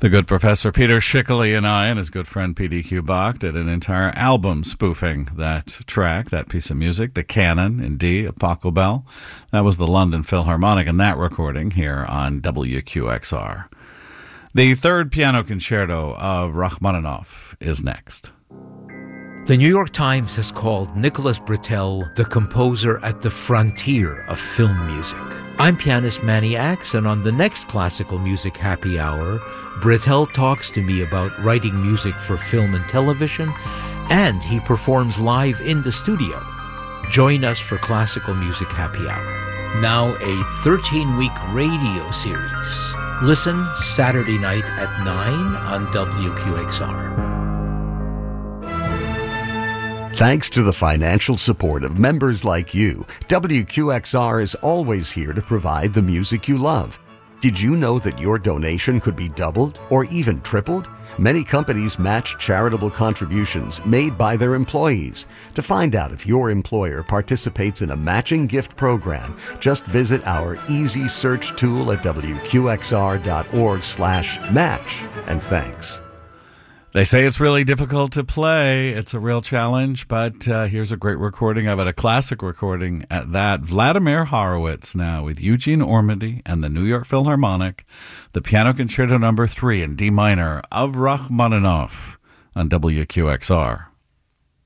The good Professor Peter Schickele and I and his good friend PDQ Bach did an entire album spoofing that track, that piece of music, the Canon in D of Pachelbel. That was the London Philharmonic in that recording here on WQXR. The third piano concerto of Rachmaninoff is next. The New York Times has called Nicholas Britell the composer at the frontier of film music. I'm pianist Manny Axe, and on the next Classical Music Happy Hour, Britell talks to me about writing music for film and television, and he performs live in the studio. Join us for Classical Music Happy Hour. Now a 13-week radio series. Listen Saturday night at 9 on WQXR. Thanks to the financial support of members like you, WQXR is always here to provide the music you love. Did you know that your donation could be doubled or even tripled? Many companies match charitable contributions made by their employees. To find out if your employer participates in a matching gift program, just visit our easy search tool at wqxr.org/match. And thanks. They say it's really difficult to play. It's a real challenge, but here's a great recording of it, a classic recording at that. Vladimir Horowitz now with Eugene Ormandy and the New York Philharmonic, the Piano Concerto No. 3 in D minor of Rachmaninoff on WQXR.